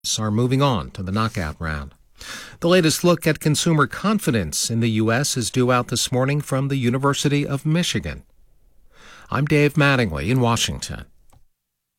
are moving on to the knockout round. The latest look at consumer confidence in the U.S. is due out this morning from the University of Michigan. I'm Dave Mattingly in Washington.